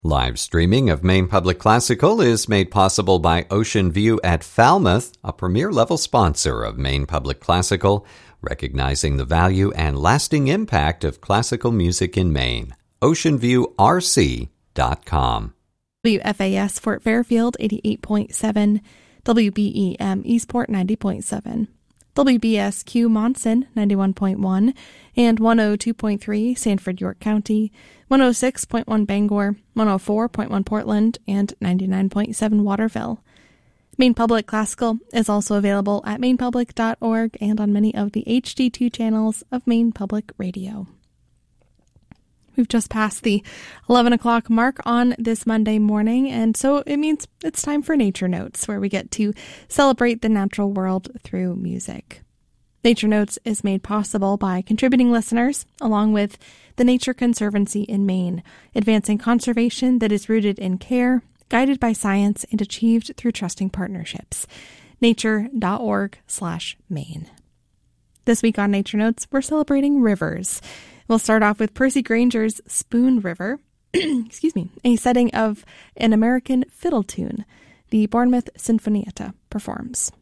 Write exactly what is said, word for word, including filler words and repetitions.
Live streaming of Maine Public Classical is made possible by Ocean View at Falmouth, a premier-level sponsor of Maine Public Classical, recognizing the value and lasting impact of classical music in Maine. ocean view r c dot com. W F A S Fort Fairfield eighty-eight point seven, W B E M Eastport ninety point seven, W B S Q Monson ninety-one point one, and one oh two point three Sanford York County, one oh six point one Bangor, one oh four point one Portland, and ninety-nine point seven Waterville. Maine Public Classical is also available at maine public dot org and on many of the H D two channels of Maine Public Radio. We've just passed the eleven o'clock mark on this Monday morning, and so it means it's time for Nature Notes, where we get to celebrate the natural world through music. Nature Notes is made possible by contributing listeners, along with the Nature Conservancy in Maine, advancing conservation that is rooted in care, guided by science, and achieved through trusting partnerships. nature.org slash Maine. This week on Nature Notes, we're celebrating rivers. We'll start off with Percy Granger's Spoon River, excuse me, a setting of an American fiddle tune. The Bournemouth Sinfonietta performs.